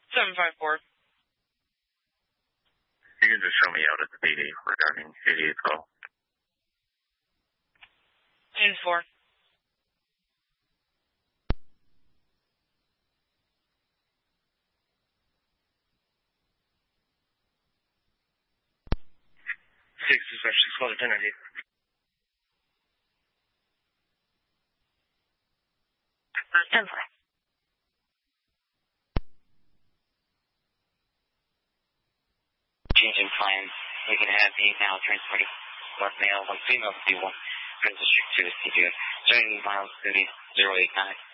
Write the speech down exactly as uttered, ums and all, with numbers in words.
seven five four. You can just show me out at the B D regarding eighty-eight call. eight four. Six dispatch, six call to ten ninety. ten four. Changing plans. We can have eight now transporting one male, one female, C one. Transition to the C G. Joining miles city zero eight nine.